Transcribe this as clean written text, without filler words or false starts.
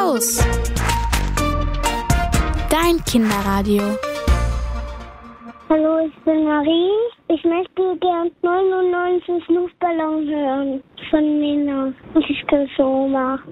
los! Dein Kinderradio. Hallo, ich bin Marie. Ich möchte gern 99 Luftballon hören von Nina. Und ich bin Oma.